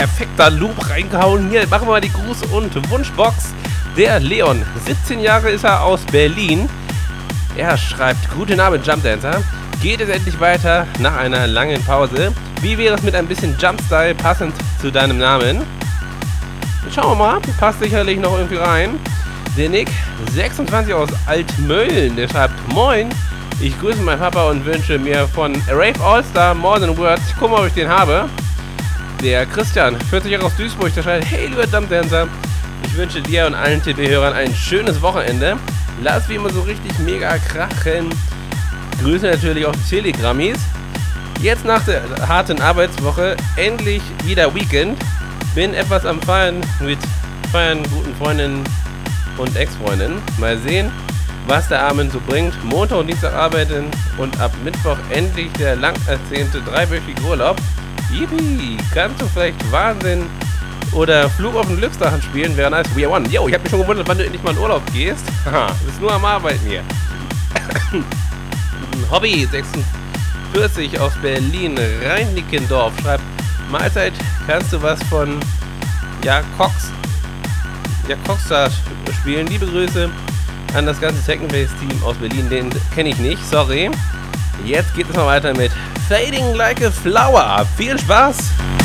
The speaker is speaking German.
perfekter Loop reingehauen. Hier machen wir mal die Gruß- und Wunschbox. Der Leon, 17 Jahre ist er, aus Berlin. Er schreibt: Guten Abend, Jumpdancer. Geht es endlich weiter nach einer langen Pause? Wie wäre es mit ein bisschen Jumpstyle passend zu deinem Namen? Schauen wir mal, passt sicherlich noch irgendwie rein. Der Nick, 26 aus Altmölln, der schreibt: Moin, ich grüße meinen Papa und wünsche mir von Rave All-Star More Than Words. Ich gucke mal, ob ich den habe. Der Christian, 40 Jahre aus Duisburg, der schreibt: Hey, lieber Jumpdancer, ich wünsche dir und allen TP-Hörern ein schönes Wochenende. Lass wie immer so richtig mega krachen. Grüße natürlich auch die Telegrammis. Jetzt nach der harten Arbeitswoche endlich wieder Weekend. Bin etwas am Feiern mit guten Freundinnen und Ex-Freundinnen. Mal sehen, was der Abend so bringt. Montag und Dienstag arbeiten und ab Mittwoch endlich der lang ersehnte 3-wöchige Urlaub. Yippie, kannst du vielleicht Wahnsinn oder Flug auf den Glücksdrachen spielen? Wäre nice. We are one. Yo, ich hab mich schon gewundert, wann du endlich mal in Urlaub gehst. Haha, du bist nur am Arbeiten hier. Hobby 46 aus Berlin, Rhein-Nickendorf schreibt: Mahlzeit, kannst du was von Coxstar spielen? Liebe Grüße an das ganze Second Base Team aus Berlin, den kenne ich nicht, sorry. Jetzt geht es mal weiter mit Fading Like a Flower. Viel Spaß!